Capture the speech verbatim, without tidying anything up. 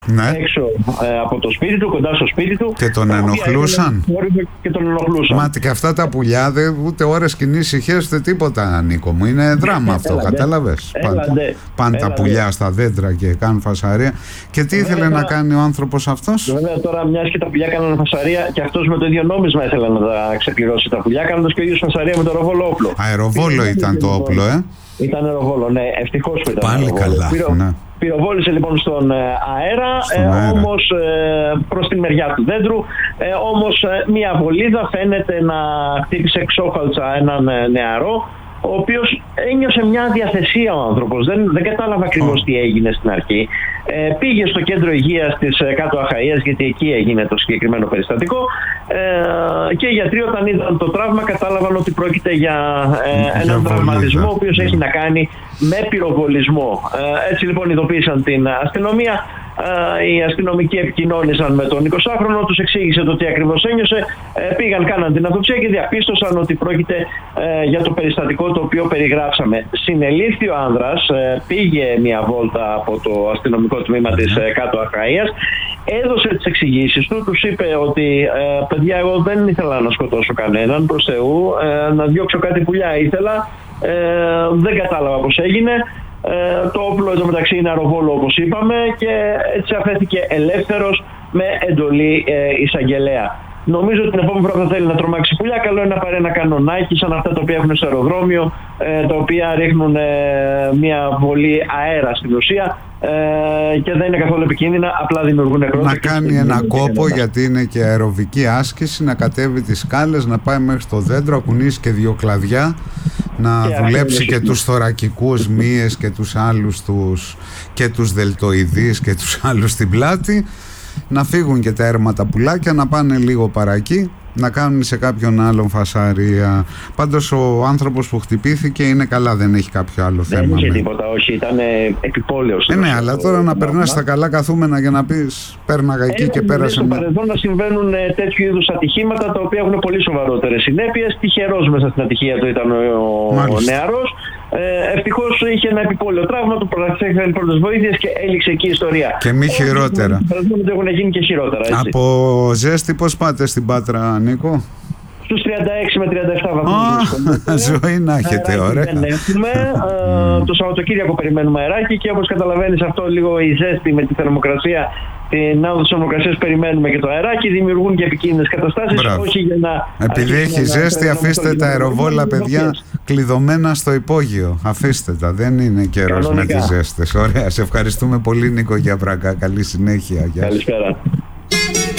Ναι. έξω ε, από το σπίτι του, κοντά στο σπίτι του. Και τον ενοχλούσαν. Και τον ενοχλούσαν. Μα και αυτά τα πουλιά δεν ούτε ώρες κοινής ησυχίας ούτε τίποτα, Νίκο μου. Είναι δράμα αυτό, έλαντε, κατάλαβες. έλαντε, Πάνε τα πουλιά στα δέντρα και κάνουν φασαρία. Και τι ήθελε βέβαια, να κάνει ο άνθρωπος αυτός? Βέβαια τώρα, μιας και τα πουλιά κάνανε φασαρία, και αυτός με το ίδιο νόμισμα ήθελε να τα ξεπληρώσει τα πουλιά, κάνοντας και ο ίδιος φασαρία με το αεροβόλο όπλο. Αεροβόλο ήταν το όπλο, ε. Ήταν αεροβόλο, ναι, ευτυχώς που ήταν. Πάλι αεροβόλο. καλά. Πυρο... Ναι. Πυροβόλησε λοιπόν στον αέρα, στον ε, αέρα. όμως ε, προς τη μεριά του δέντρου, ε, όμως ε, μια βολίδα φαίνεται να χτύπησε εξόφαλτσα έναν ε, νεαρό, ο οποίος ένιωσε μια διαθεσία ο άνθρωπος, δεν, δεν κατάλαβε ακριβώς τι έγινε στην αρχή. Ε, πήγε στο κέντρο υγείας της ε, Κάτω Αχαΐας, γιατί εκεί έγινε το συγκεκριμένο περιστατικό, ε, και οι γιατροί όταν είδαν το τραύμα κατάλαβαν ότι πρόκειται για ε, έναν τραυματισμό ο οποίος έχει να κάνει με πυροβολισμό. Ε, έτσι λοιπόν ειδοποίησαν την αστυνομία. Uh, οι αστυνομικοί επικοινώνησαν με τον εικοσάχρονο, τους εξήγησε το τι ακριβώς ένιωσε, uh, πήγαν, κάναν την αυτοψία και διαπίστωσαν ότι πρόκειται uh, για το περιστατικό το οποίο περιγράψαμε. Συνελήφθη ο άνδρας, uh, πήγε μια βόλτα από το αστυνομικό τμήμα της uh, Κάτω Αχαΐας, έδωσε τις εξηγήσεις του, τους είπε ότι uh, παιδιά, εγώ δεν ήθελα να σκοτώσω κανέναν, προς Θεού, uh, να διώξω κάτι πουλιά ήθελα, uh, δεν κατάλαβα πώς έγινε. Ε, το όπλο εδώ μεταξύ είναι αεροβόλο όπως είπαμε, και έτσι αφέθηκε ελεύθερος με εντολή ε, εισαγγελέα. Νομίζω ότι την επόμενη φορά θα θέλει να τρομάξει πουλιά, καλό είναι να πάρει ένα κανονάκι σαν αυτά τα οποία έχουν στο αεροδρόμιο, ε, τα οποία ρίχνουν ε, μια βολή αέρα στην ουσία, ε, και δεν είναι καθόλου επικίνδυνα, απλά δημιουργούν νεκρότητα. Να κάνει ένα κόπο, γιατί είναι και αεροβική άσκηση, να κατέβει τις σκάλες, να πάει μέχρι το δέντρο, ακουνήσει και δύο κλαδιά, να και δουλέψει και τους θωρακικούς μύες και τους άλλους τους, και τους δελτοειδείς και τους άλλους στην πλάτη, να φύγουν και τα έρματα πουλάκια, να πάνε λίγο παρακεί, να κάνουν σε κάποιον άλλον φασαρία. Πάντως ο άνθρωπος που χτυπήθηκε είναι καλά, δεν έχει κάποιο άλλο δεν θέμα. Δεν είχε τίποτα, όχι, ήταν επιπόλαιος. Ε, ναι, αλλά τώρα να περνάς στα καλά καθούμενα για να πεις πέρναγα εκεί και πέρασε. Στο παρελθόν να συμβαίνουν ε, τέτοιου είδους ατυχήματα, τα οποία έχουν πολύ σοβαρότερες συνέπειες. Τυχερός μέσα στην ατυχία του ήταν ο, ο νεαρός. Ε, ευτυχώς είχε ένα επιπόλαιο τραύμα, του προσέφεραν πρώτες βοήθειες και έληξε εκεί η ιστορία. Και μη χειρότερα. Έχουν γίνει και χειρότερα. Έτσι. Από ζέστη πώς πάτε στην Πάτρα, Νίκο? Στους τριάντα έξι με τριάντα επτά βαθμούς. Ζωή να έχετε, ωραία. Δεν έχουμε. Mm. Το Σαββατοκύριακο περιμένουμε αεράκι, και όπως καταλαβαίνεις, αυτό λίγο η ζέστη με τη θερμοκρασία, την άδοση της θερμοκρασίας, περιμένουμε και το αεράκι, δημιουργούν και επικίνδυνες καταστάσεις. Όχι για να επειδή έχει ζέστη, αφήστε τα αεροβόλα, παιδιά, κλειδωμένα στο υπόγειο. Αφήστε τα, δεν είναι καιρός με τις ζέστες. Ωραία, σε ευχαριστούμε πολύ, Νίκο Γιαβρακά. Καλή συνέχεια. Καλησπέρα.